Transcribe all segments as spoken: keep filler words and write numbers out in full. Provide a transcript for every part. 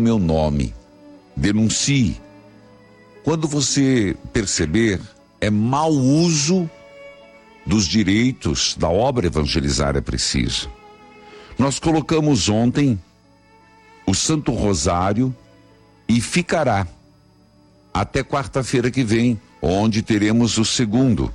meu nome. Denuncie. Quando você perceber, é mau uso dos direitos da obra Evangelizar é Preciso. Nós colocamos ontem o Santo Rosário e ficará até quarta-feira que vem, onde teremos o segundo.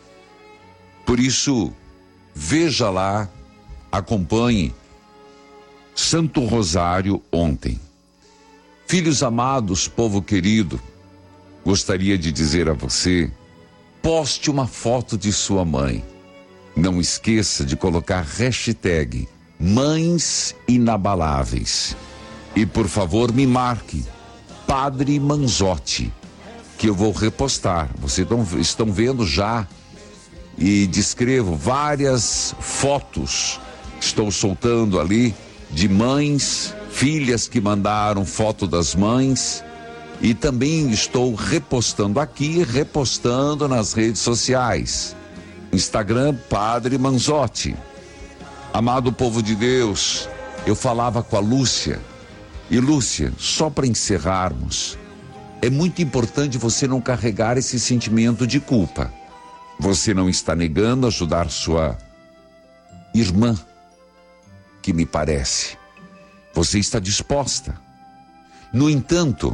Por isso, veja lá, acompanhe Santo Rosário ontem. Filhos amados, povo querido, gostaria de dizer a você, poste uma foto de sua mãe. Não esqueça de colocar hashtag Mães Inabaláveis. E por favor me marque, Padre Manzotti, que eu vou repostar. Vocês estão, estão vendo já e descrevo várias fotos. Estou soltando ali de mães, filhas que mandaram foto das mães. E também estou repostando aqui, repostando nas redes sociais. Instagram, Padre Manzotti. Amado povo de Deus, eu falava com a Lúcia. E Lúcia, só para encerrarmos, é muito importante você não carregar esse sentimento de culpa. Você não está negando ajudar sua irmã, que me parece. Você está disposta. No entanto,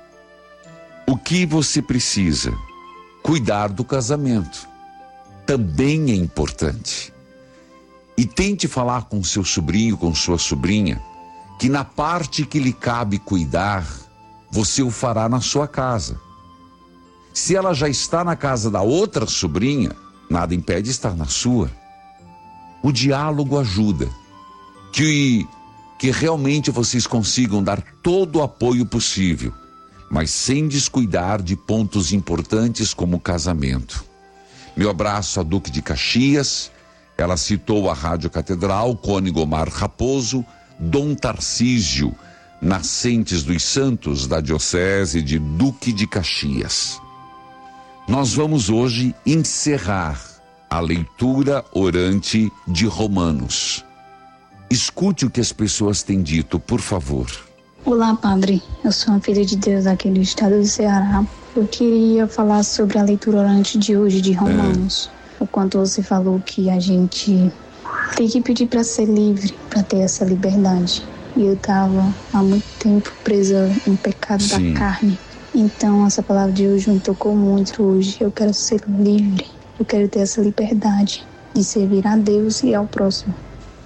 o que você precisa? Cuidar do casamento. Também é importante. E tente falar com seu sobrinho, com sua sobrinha, que na parte que lhe cabe cuidar, você o fará na sua casa. Se ela já está na casa da outra sobrinha, nada impede estar na sua. O diálogo ajuda. Que, que realmente vocês consigam dar todo o apoio possível, mas sem descuidar de pontos importantes como o casamento. Meu abraço a Duque de Caxias, ela citou a Rádio Catedral, Cônego Omar Raposo, Dom Tarcísio, Nascentes dos Santos, da Diocese de Duque de Caxias. Nós vamos hoje encerrar a leitura orante de Romanos. Escute o que as pessoas têm dito, por favor. Olá, Padre. Eu sou uma filha de Deus aqui do estado do Ceará. Eu queria falar sobre a leitura orante de hoje de Romanos. É. O quanto você falou que a gente tem que pedir para ser livre, para ter essa liberdade. E eu estava há muito tempo presa em pecado Sim. da carne. Então, essa palavra de hoje me tocou muito hoje. Eu quero ser livre. Eu quero ter essa liberdade de servir a Deus e ao próximo.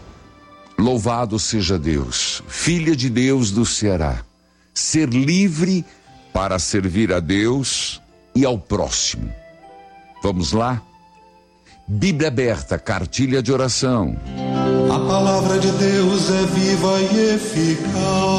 Louvado seja Deus, filha de Deus do Ceará. Ser livre para servir a Deus e ao próximo. Vamos lá? Bíblia aberta, cartilha de oração. A palavra de Deus é viva e eficaz.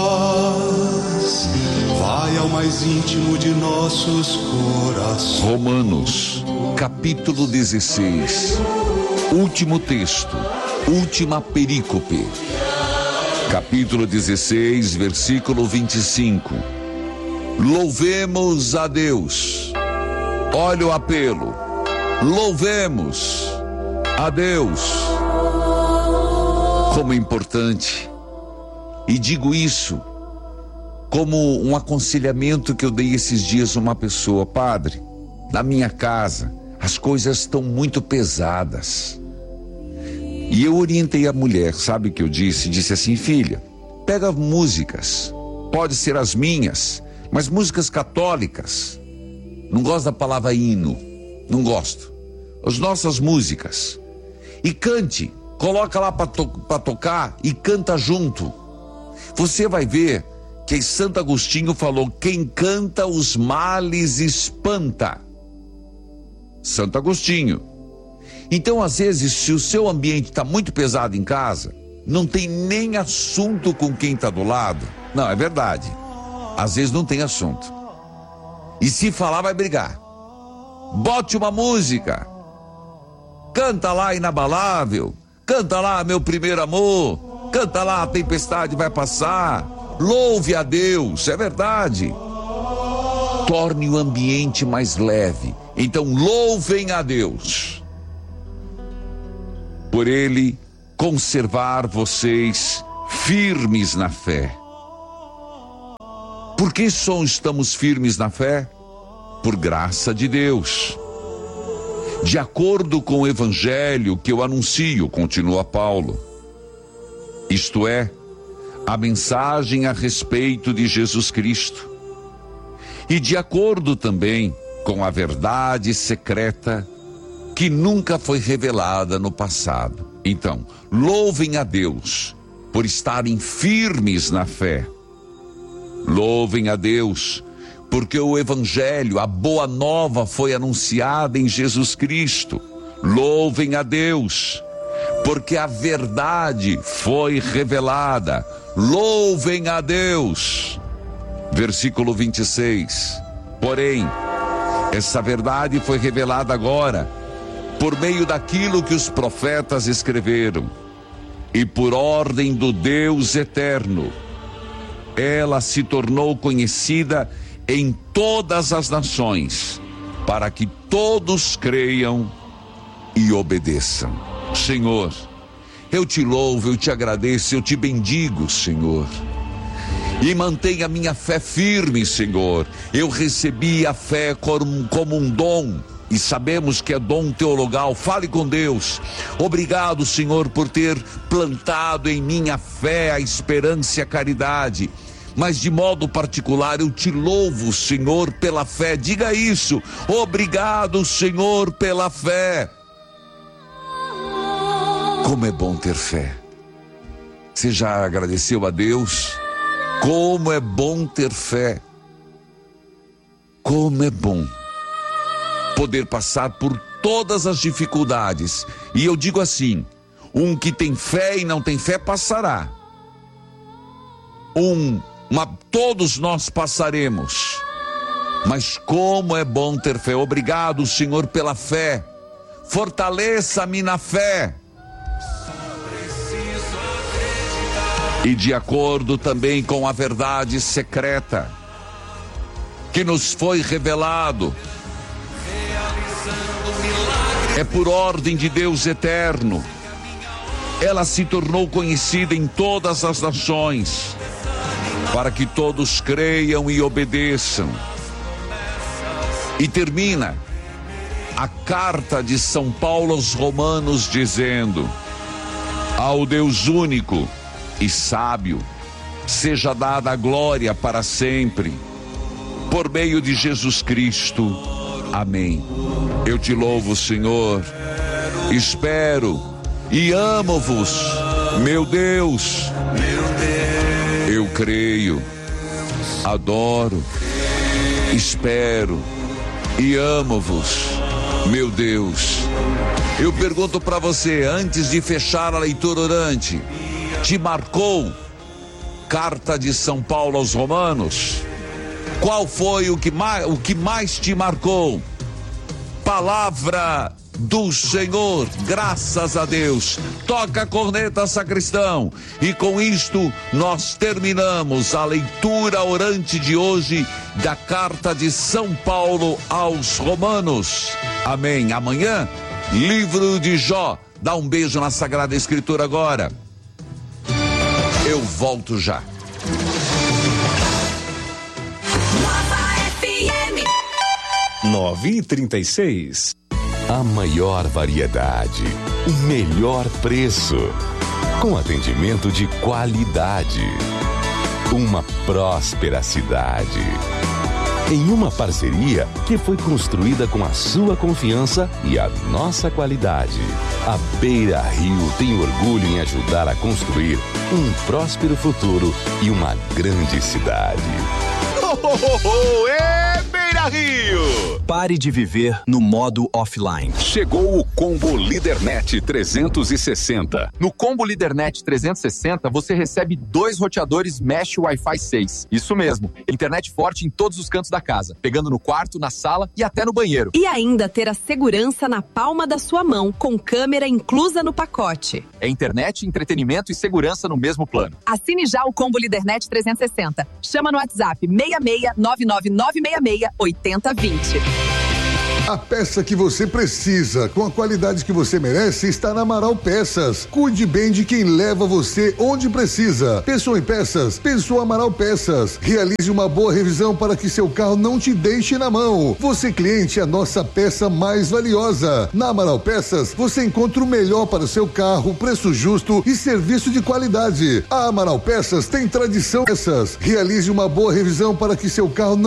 Vai ao mais íntimo de nossos corações. Romanos, capítulo dezesseis. Último texto. Última perícope, capítulo dezesseis, versículo vinte e cinco. Louvemos a Deus. Olha o apelo. Louvemos a Deus. Como é importante. E digo isso como um aconselhamento que eu dei esses dias a uma pessoa. Padre, na minha casa as coisas estão muito pesadas. E eu orientei a mulher, sabe o que eu disse? Disse assim, filha, pega músicas, pode ser as minhas, mas músicas católicas. Não gosto da palavra hino, não gosto. As nossas músicas. E cante, coloca lá para to- para tocar e canta junto. Você vai ver que Santo Agostinho falou, quem canta os males espanta. Santo Agostinho. Então, às vezes, se o seu ambiente está muito pesado em casa, não tem nem assunto com quem está do lado. Não, é verdade. Às vezes não tem assunto. E se falar, vai brigar. Bote uma música. Canta lá Inabalável. Canta lá Meu Primeiro Amor. Canta lá A Tempestade Vai Passar. Louve a Deus, é verdade. Torne o ambiente mais leve. Então, louvem a Deus. Por Ele conservar vocês firmes na fé. Por que só estamos firmes na fé? Por graça de Deus. De acordo com o evangelho que eu anuncio, continua Paulo. Isto é, a mensagem a respeito de Jesus Cristo. E de acordo também com a verdade secreta que nunca foi revelada no passado. Então, louvem a Deus por estarem firmes na fé. Louvem a Deus porque o evangelho, a boa nova, foi anunciada em Jesus Cristo. Louvem a Deus porque a verdade foi revelada. Louvem a Deus. Versículo vinte e seis. Porém, essa verdade foi revelada agora, por meio daquilo que os profetas escreveram, e por ordem do Deus eterno. Ela se tornou conhecida em todas as nações, para que todos creiam e obedeçam. Senhor, eu te louvo, eu te agradeço, eu te bendigo, Senhor. E mantenha a minha fé firme, Senhor. Eu recebi a fé como, como um dom, e sabemos que é dom teologal. Fale com Deus. Obrigado, Senhor, por ter plantado em mim a fé, a esperança e a caridade. Mas de modo particular eu te louvo, Senhor, pela fé. Diga isso. Obrigado, Senhor, pela fé. Como é bom ter fé. Você já agradeceu a Deus? Como é bom ter fé. Como é bom poder passar por todas as dificuldades. E eu digo assim, um que tem fé e não tem fé passará. Um, uma, todos nós passaremos. Mas como é bom ter fé. Obrigado, Senhor, pela fé. Fortaleça-me na fé. E de acordo também com a verdade secreta que nos foi revelado, é por ordem de Deus eterno. Ela se tornou conhecida em todas as nações, para que todos creiam e obedeçam. E termina a carta de São Paulo aos Romanos dizendo: ao Deus único e sábio seja dada a glória para sempre, por meio de Jesus Cristo. Amém. Eu te louvo, Senhor, espero e amo-vos, meu Deus. Eu creio, adoro, espero e amo-vos, meu Deus. Eu pergunto para você, antes de fechar a leitura orante, te marcou carta de São Paulo aos Romanos? Qual foi o que mais, o que mais te marcou? Palavra do Senhor, graças a Deus. Toca a corneta, sacristão. E com isto nós terminamos a leitura orante de hoje da carta de São Paulo aos Romanos. Amém. Amanhã, livro de Jó. Dá um beijo na Sagrada Escritura agora. Eu volto já. nove e trinta e seis. A maior variedade, o melhor preço, com atendimento de qualidade. Uma próspera cidade. Em uma parceria que foi construída com a sua confiança e a nossa qualidade. A Beira Rio tem orgulho em ajudar a construir um próspero futuro e uma grande cidade. Oh, oh, oh, oh, é Beira Rio! Pare de viver no modo offline. Chegou o Combo LíderNet trezentos e sessenta. No Combo LíderNet trezentos e sessenta, você recebe dois roteadores Mesh Wi-Fi seis. Isso mesmo, internet forte em todos os cantos da casa, pegando no quarto, na sala e até no banheiro. E ainda ter a segurança na palma da sua mão, com câmera inclusa no pacote. É internet, entretenimento e segurança no mesmo plano. Assine já o Combo LíderNet trezentos e sessenta. Chama no WhatsApp seis seis nove nove nove seis seis oito zero dois zero. A peça que você precisa, com a qualidade que você merece, está na Amaral Peças. Cuide bem de quem leva você onde precisa. Pensou em peças? Pensou Amaral Peças. Realize uma boa revisão para que seu carro não te deixe na mão. Você, cliente, é a nossa peça mais valiosa. Na Amaral Peças, você encontra o melhor para o seu carro, preço justo e serviço de qualidade. A Amaral Peças tem tradição. Peças. Realize uma boa revisão para que seu carro não